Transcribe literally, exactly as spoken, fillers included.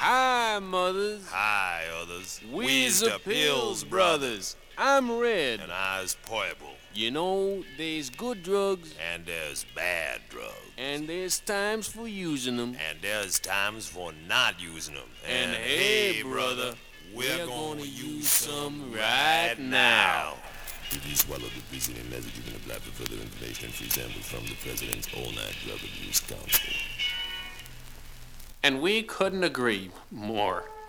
Hi, mothers. Hi, others. We's the Pills Brothers. I'm Red. And I's Poible. You know, there's good drugs. And there's bad drugs. And there's times for using them. And there's times for not using them. And, and hey, brother, we're, we're gonna, gonna use some right now. If you swallow the preceding message, you can apply for further information and free samples from the President's all-night drug abuse council. And we couldn't agree more.